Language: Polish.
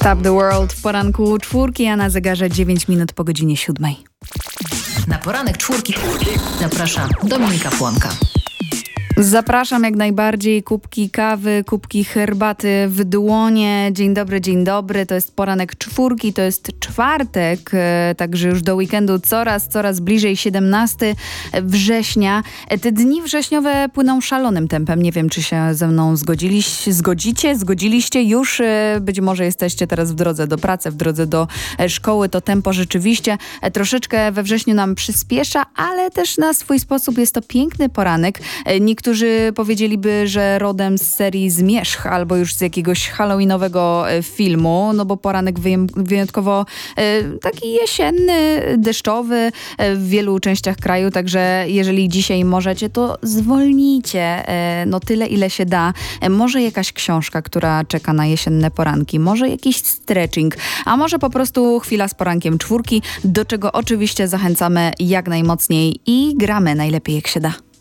Stop the World w poranku czwórki, a na zegarze 9 minut po godzinie 7. Na poranek czwórki zaprasza Dominika Płonka. Zapraszam jak najbardziej. Kubki kawy, kubki herbaty w dłonie. Dzień dobry. To jest poranek czwórki, to jest czwartek, także już do weekendu coraz bliżej 17 września. Te dni wrześniowe płyną szalonym tempem. Nie wiem, czy się ze mną zgodziliście już. Być może jesteście teraz w drodze do pracy, w drodze do szkoły. To tempo rzeczywiście troszeczkę we wrześniu nam przyspiesza, ale też na swój sposób jest to piękny poranek. Niektórzy powiedzieliby, że rodem z serii Zmierzch albo już z jakiegoś halloweenowego filmu, no bo poranek wyjątkowo taki jesienny, deszczowy w wielu częściach kraju, także jeżeli dzisiaj możecie, to zwolnijcie no tyle, ile się da. Może jakaś książka, która czeka na jesienne poranki, może jakiś stretching, a może po prostu chwila z porankiem czwórki, do czego oczywiście zachęcamy jak najmocniej i gramy najlepiej jak się da.